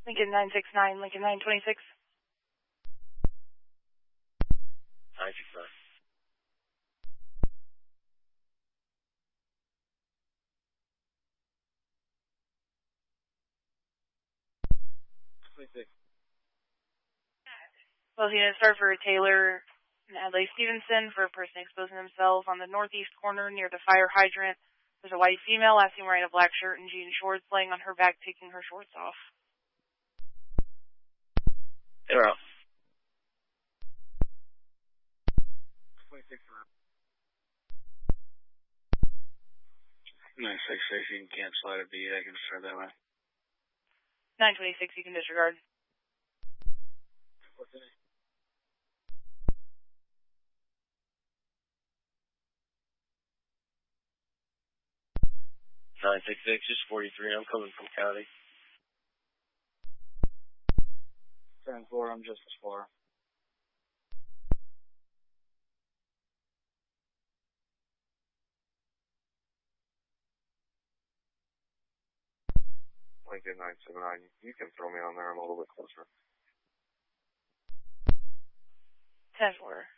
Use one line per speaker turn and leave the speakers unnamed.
Lincoln 969, Lincoln 926.
969.
Well, he start for Taylor and Adlai Stevenson for a person exposing themselves on the northeast corner near the fire hydrant. There's a white female, last seen wearing a black shirt and jean shorts, laying on her back, taking her shorts off.
They're out.
26 around. 966, you can cancel out a beat. I can start that way.
926, you can disregard.
What's in it?
966 is 43. I'm coming from county.
10-4, I'm just as far.
Lincoln 979, you can throw me on there. I'm a little bit closer.
10-4.